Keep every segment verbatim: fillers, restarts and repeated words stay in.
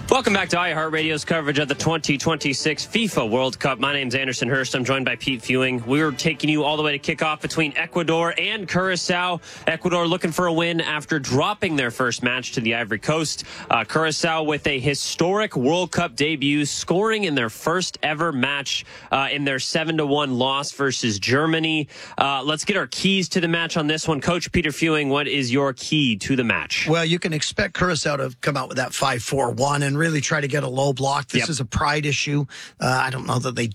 Welcome back to iHeartRadio's coverage of the twenty twenty-six FIFA World Cup. My name's Anderson Hurst. I'm joined by Pete Fewing. We're taking you all the way to kickoff between Ecuador and Curacao. Ecuador looking for a win after dropping their first match to the Ivory Coast. Uh, Curacao with a historic World Cup debut, scoring in their first ever match uh, in their seven to one loss versus Germany. Uh, let's get our keys to the match on this one. Coach Peter Fewing, what is your key to the match? Well, you can expect Curacao to come out with that five four one and really try to get a low block. This Yep. is a pride issue. Uh, I don't know that they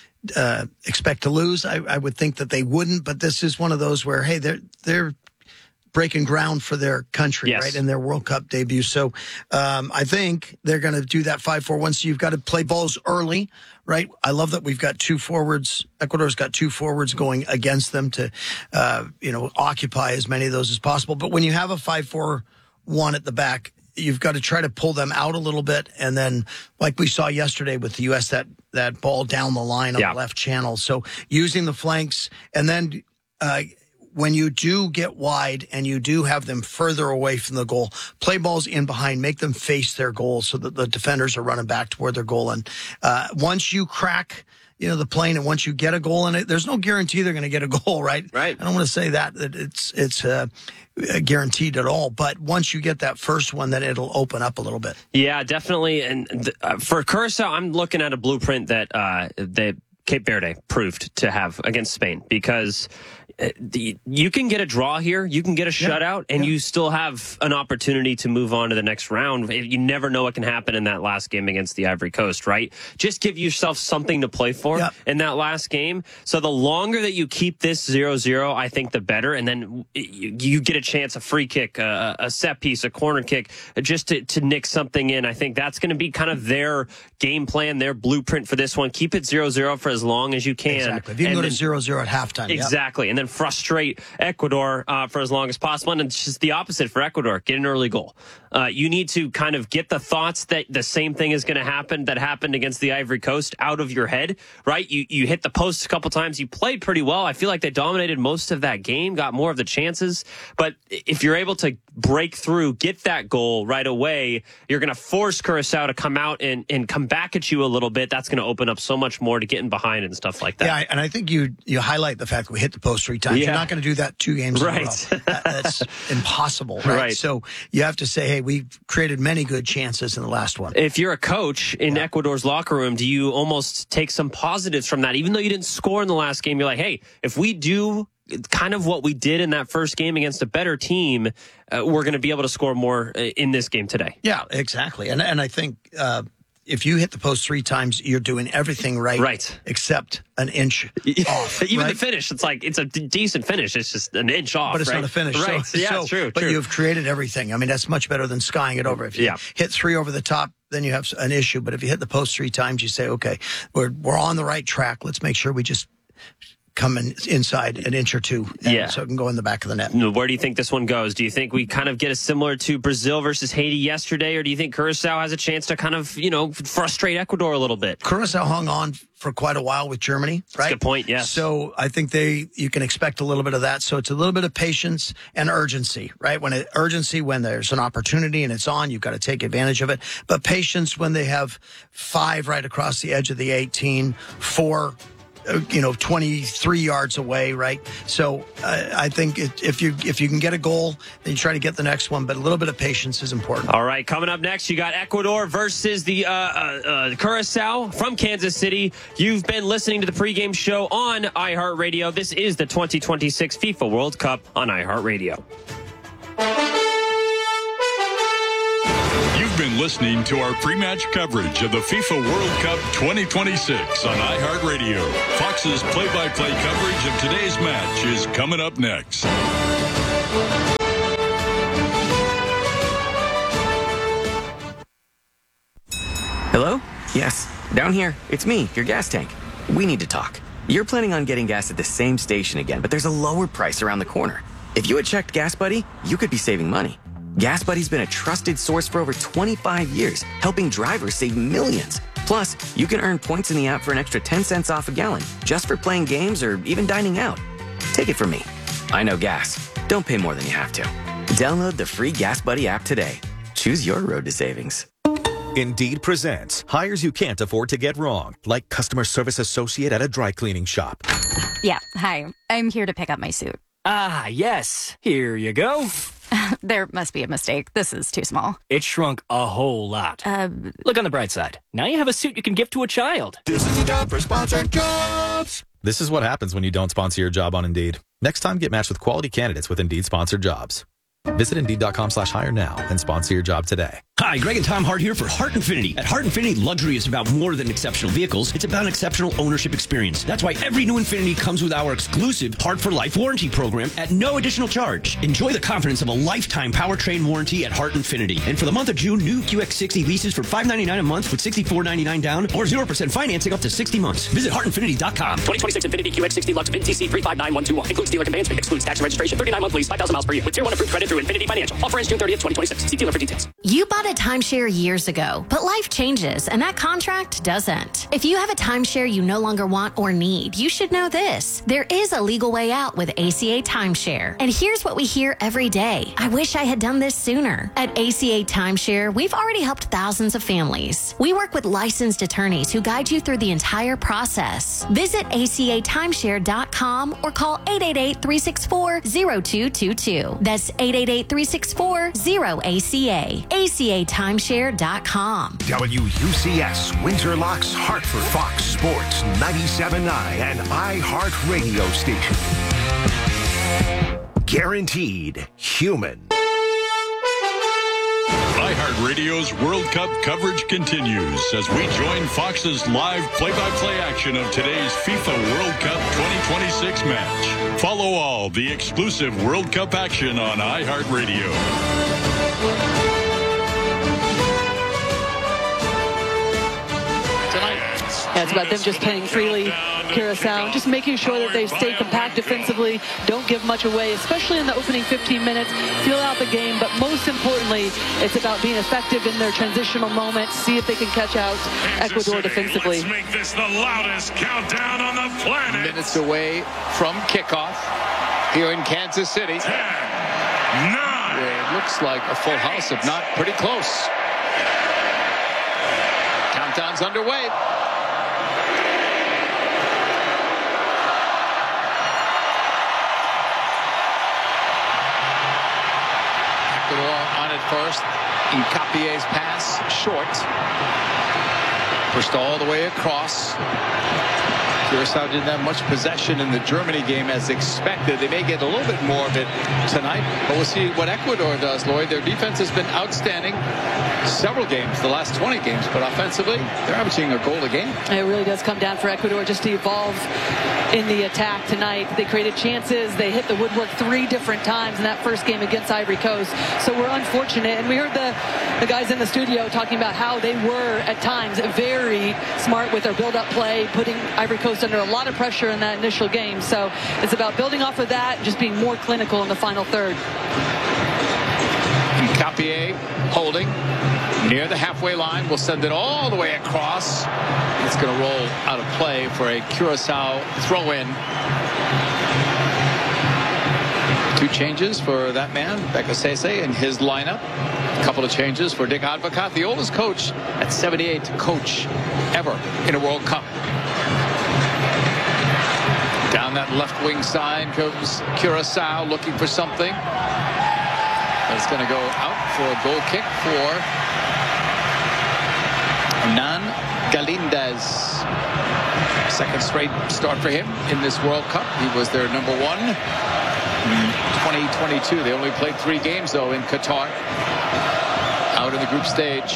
uh, expect to lose. I, I would think that they wouldn't, but this is one of those where, hey, they're they're breaking ground for their country, Yes. right, in their World Cup debut. So um, I think they're going to do that five four one. So you've got to play balls early, right? I love that we've got two forwards. Ecuador's got two forwards going against them to, uh, you know, occupy as many of those as possible. But when you have a five four one at the back, you've got to try to pull them out a little bit. And then, like we saw yesterday with the U S, that, that ball down the line on Yeah. the left channel. So using the flanks. And then uh, when you do get wide and you do have them further away from the goal, play balls in behind, make them face their goal so that the defenders are running back toward their goal. And uh, once you crack, you know, the plane, and once you get a goal in it, there's no guarantee they're going to get a goal, right? Right. I don't want to say that, that it's it's uh, guaranteed at all. But once you get that first one, then it'll open up a little bit. Yeah, definitely. And th- uh, for Curacao, I'm looking at a blueprint that uh, that Cape Verde proved to have against Spain, because uh, the, you can get a draw here, you can get a shutout, and yeah. you still have an opportunity to move on to the next round. You never know what can happen in that last game against the Ivory Coast, right? Just give yourself something to play for Yep. in that last game. So the longer that you keep this zero zero, I think the better. And then you, you get a chance, a free kick, a, a set piece, a corner kick, just to, to nick something in. I think that's going to be kind of their game plan, their blueprint for this one. Keep it zero zero for as long as you can. Exactly. If you can And go to then- zero zero at halftime. yep. Exactly. And then frustrate Ecuador uh, for as long as possible. And it's just the opposite for Ecuador. Get an early goal. Uh, you need to kind of get the thoughts that the same thing is going to happen that happened against the Ivory Coast out of your head, right? You you hit the post a couple times. You played pretty well. I feel like they dominated most of that game, got more of the chances. But if you're able to break through, get that goal right away, you're going to force Curacao to come out and, and come back at you a little bit. That's going to open up so much more to getting behind and stuff like that. Yeah, and I think you you highlight the fact that we hit the post three times. Yeah. You're not going to do that two games Right. in a row. That, that's impossible, right? Right. So you have to say, hey, we've created many good chances in the last one. If you're a coach in Yeah. Ecuador's locker room, do you almost take some positives from that? Even though you didn't score in the last game, you're like, hey, if we do kind of what we did in that first game against a better team, uh, we're going to be able to score more uh, in this game today. Yeah, exactly. And and I think uh, if you hit the post three times, you're doing everything right, Right. except an inch off. Even right? the finish, it's like it's a d- decent finish. It's just an inch off, But it's right? not a finish. Right? So, yeah, so- true. But true. you've created everything. I mean, that's much better than skying it over. If you Yeah. hit three over the top, then you have an issue. But if you hit the post three times, you say, okay, we're we're on the right track. Let's make sure we just come in, inside an inch or two, and Yeah. so it can go in the back of the net. Where do you think this one goes? Do you think we kind of get a similar to Brazil versus Haiti yesterday, or do you think Curacao has a chance to kind of, you know, frustrate Ecuador a little bit? Curacao hung on for quite a while with Germany, right? a good point, yes. So I think they you can expect a little bit of that. So it's a little bit of patience and urgency, right? When it, urgency when there's an opportunity and it's on, you've got to take advantage of it. But patience when they have five right across the edge of the eighteen, four uh, you know, twenty-three yards away, right? So uh, I think it, if you if you can get a goal, then you try to get the next one. But a little bit of patience is important. All right, coming up next, you got Ecuador versus the uh, uh, uh, Curacao from Kansas City. You've been listening to the pregame show on iHeartRadio. This is the twenty twenty-six FIFA World Cup on iHeartRadio. You've been listening to our pre-match coverage of the FIFA World Cup twenty twenty-six on iHeartRadio. Fox's play-by-play coverage of today's match is coming up next. Hello? Yes, down here. It's me, your gas tank. We need to talk. You're planning on getting gas at the same station again, but there's a lower price around the corner. If you had checked Gas Buddy, you could be saving money. Gas Buddy's been a trusted source for over twenty-five years, helping drivers save millions. Plus, you can earn points in the app for an extra ten cents off a gallon, just for playing games or even dining out. Take it from me. I know gas. Don't pay more than you have to. Download the free Gas Buddy app today. Choose your road to savings. Indeed presents hires you can't afford to get wrong, like customer service associate at a dry cleaning shop. Yeah, hi. I'm here to pick up my suit. Ah, yes. Here you go. There must be a mistake. This is too small. It shrunk a whole lot. Uh, Look on the bright side. Now you have a suit you can give to a child. This is a job for sponsored jobs. This is what happens when you don't sponsor your job on Indeed. Next time, get matched with quality candidates with Indeed sponsored jobs. Visit Indeed.com slash hire now and sponsor your job today. Hi, Greg and Tom Hart here for Hart Infinity. At Hart Infinity, luxury is about more than exceptional vehicles. It's about an exceptional ownership experience. That's why every new Infinity comes with our exclusive Hart for Life warranty program at no additional charge. Enjoy the confidence of a lifetime powertrain warranty at Hart Infinity. And for the month of June, new Q X sixty leases for five hundred ninety-nine dollars a month with sixty-four ninety-nine down or zero percent financing up to sixty months. Visit Hart Infinity dot com. twenty twenty-six Infinity Q X sixty Lux N T C three five nine one two one. Includes dealer conveyance fee. Excludes tax and registration. thirty-nine month lease. five thousand miles per year. With tier one approved credit through Infinity Financial. Offer ends June thirtieth, twenty twenty-six. See dealer for details. You bought a timeshare years ago, but life changes and that contract doesn't. If you have a timeshare you no longer want or need, you should know this. There is a legal way out with A C A Timeshare. And here's what we hear every day. I wish I had done this sooner. At A C A Timeshare, we've already helped thousands of families. We work with licensed attorneys who guide you through the entire process. Visit A C A timeshare dot com or call eight eight eight, three six four, zero two two two. That's eight eight eight, three six four, zero A C A. A C A timeshare dot com. W U C S Windsor Locks Hartford, Fox Sports ninety-seven point nine and iHeart Radio Station. Guaranteed human. iHeartRadio's World Cup coverage continues as we join Fox's live play-by-play action of today's FIFA World Cup twenty twenty-six match. Follow all the exclusive World Cup action on iHeartRadio. Yeah, it's about them just playing freely, Curacao, just making sure that they stay compact defensively, don't give much away, especially in the opening fifteen minutes, feel out the game, but most importantly, it's about being effective in their transitional moments, see if they can catch out Ecuador defensively. Let's make this the loudest countdown on the planet. Minutes away from kickoff here in Kansas City. ten, nine, it looks like a full house, if not pretty close. Countdown's underway. On it first. Nkapie's pass short. Pushed all the way across. Curacao didn't have much possession in the Germany game as expected. They may get a little bit more of it tonight, but we'll see what Ecuador does, Lloyd. Their defense has been outstanding several games, the last twenty games, but offensively, they're averaging a goal a game. It really does come down for Ecuador just to evolve in the attack tonight. They created chances. They hit the woodwork three different times in that first game against Ivory Coast. So we're unfortunate. And we heard the, the guys in the studio talking about how they were at times very smart with their build-up play, putting Ivory Coast under a lot of pressure in that initial game. So it's about building off of that and just being more clinical in the final third. Nkapie holding near the halfway line. Will send it all the way across. It's going to roll out of play for a Curacao throw-in. Two changes for that man, Becca Sese, in his lineup. A couple of changes for Dick Advocaat, the oldest coach at seventy-eight coach ever in a World Cup. Down that left wing side comes Curacao looking for something. But it's going to go out for a goal kick for Hernan Galindez. Second straight start for him in this World Cup. He was their number one in twenty twenty-two. They only played three games, though, in Qatar. Out in the group stage.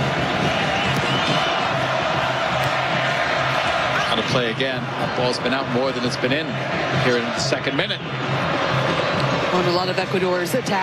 How to play again. That ball's been out more than it's been in here in the second minute. On a lot of Ecuador's attack.